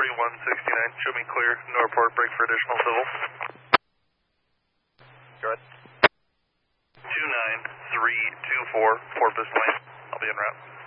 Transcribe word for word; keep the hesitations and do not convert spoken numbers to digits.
forty-one sixty-nine, show me clear, no report, break for additional civil. Go ahead. two nine three two four, Porpoise Lane, I'll be en route.